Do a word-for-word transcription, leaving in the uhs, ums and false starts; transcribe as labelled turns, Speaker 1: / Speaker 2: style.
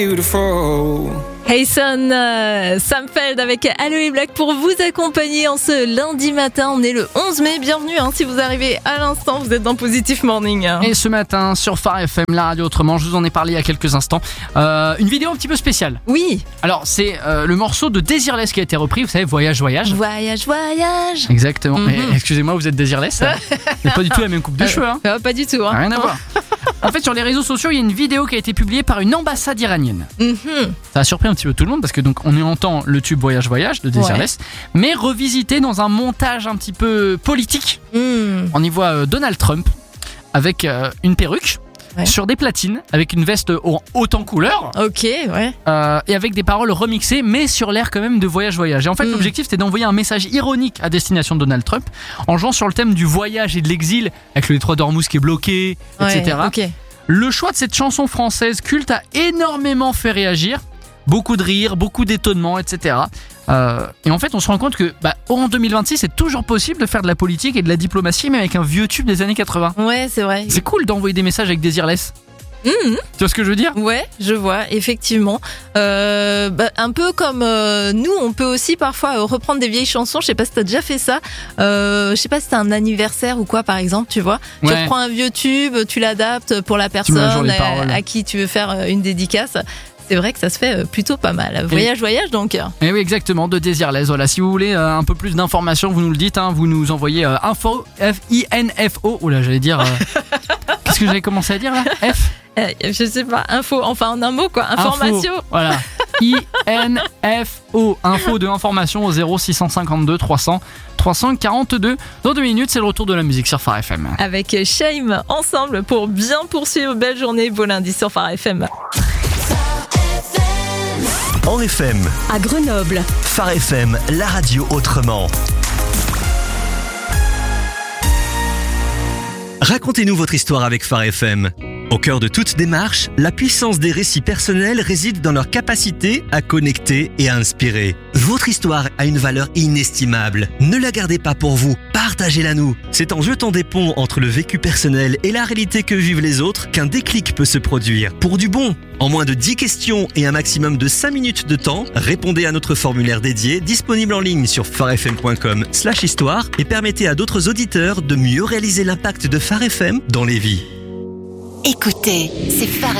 Speaker 1: Hayson, euh, Sam Feld avec Aloe Black pour vous accompagner en ce lundi matin. On est le onze mai, bienvenue hein, si vous arrivez à l'instant, vous êtes dans Positive Morning.
Speaker 2: Et ce matin sur Phare F M, la radio autrement, je vous en ai parlé il y a quelques instants, euh, une vidéo un petit peu spéciale.
Speaker 1: Oui.
Speaker 2: Alors c'est euh, le morceau de Désirless qui a été repris, vous savez, Voyage, Voyage.
Speaker 1: Voyage, voyage.
Speaker 2: Exactement.
Speaker 1: Mm-hmm.
Speaker 2: Et, excusez-moi, vous êtes Désirless. Mais pas du tout la même coupe de cheveux. Hein.
Speaker 1: Euh, pas du tout. Hein.
Speaker 2: Rien à voir. En fait, sur les réseaux sociaux, il y a une vidéo qui a été publiée par une ambassade iranienne.
Speaker 1: Mm-hmm.
Speaker 2: Ça a surpris un petit peu tout le monde parce que donc on y entend le tube Voyage Voyage de Désirless, ouais. mais revisité dans un montage un petit peu politique.
Speaker 1: Mm.
Speaker 2: On y voit euh, Donald Trump avec euh, une perruque. Ouais. Sur des platines, avec une veste haute en couleur.
Speaker 1: Ok, ouais.
Speaker 2: Euh, et avec des paroles remixées, mais sur l'air quand même de Voyage Voyage. Et en fait, mm. l'objectif, c'était d'envoyer un message ironique à destination de Donald Trump, en jouant sur le thème du voyage et de l'exil, avec le détroit d'Ormuz qui est bloqué,
Speaker 1: ouais,
Speaker 2: et cetera.
Speaker 1: Okay.
Speaker 2: Le choix de cette chanson française culte a énormément fait réagir. Beaucoup de rires, beaucoup d'étonnement, et cetera. Euh, et en fait, on se rend compte que bah, en deux mille vingt-six, c'est toujours possible de faire de la politique et de la diplomatie, mais avec un vieux tube des années quatre-vingts.
Speaker 1: Ouais, c'est vrai.
Speaker 2: C'est cool d'envoyer des messages avec Désirless.
Speaker 1: Mmh.
Speaker 2: Tu vois ce que je veux dire ?
Speaker 1: Ouais, je vois, effectivement. Euh, bah, un peu comme euh, nous, on peut aussi parfois euh, reprendre des vieilles chansons. Je sais pas si t'as déjà fait ça. Euh, je sais pas si c'est un anniversaire ou quoi, par exemple, tu vois. Ouais. Tu reprends un vieux tube, tu l'adaptes pour la personne à, à qui tu veux faire une dédicace. C'est vrai que ça se fait plutôt pas mal. Voyage, et voyage donc.
Speaker 2: Et oui, exactement, de Désirless. Voilà, si vous voulez euh, un peu plus d'informations, vous nous le dites. Hein, vous nous envoyez euh, info, F I N F O. Oh là, j'allais dire. Euh... Qu'est-ce que j'avais commencé à dire là ? F
Speaker 1: euh, Je sais pas, info, enfin en un mot quoi. Information.
Speaker 2: Info, voilà. I N F O. Info de information au zéro six cent cinquante-deux trois cents trois cent quarante-deux. Dans deux minutes, c'est le retour de la musique sur Phare F M.
Speaker 1: Avec Shame, ensemble pour bien poursuivre. Belle journée, beau lundi sur Phare F M.
Speaker 3: En F M,
Speaker 4: à Grenoble,
Speaker 3: Phare F M, la radio autrement. Racontez-nous votre histoire avec Phare F M. Au cœur de toute démarche, la puissance des récits personnels réside dans leur capacité à connecter et à inspirer. Votre histoire a une valeur inestimable. Ne la gardez pas pour vous, partagez-la nous. C'est en jetant des ponts entre le vécu personnel et la réalité que vivent les autres qu'un déclic peut se produire. Pour du bon, en moins de dix questions et un maximum de cinq minutes de temps, répondez à notre formulaire dédié, disponible en ligne sur pharefm point com slash histoire et permettez à d'autres auditeurs de mieux réaliser l'impact de Phare F M dans les vies.
Speaker 4: Écoutez, c'est Phare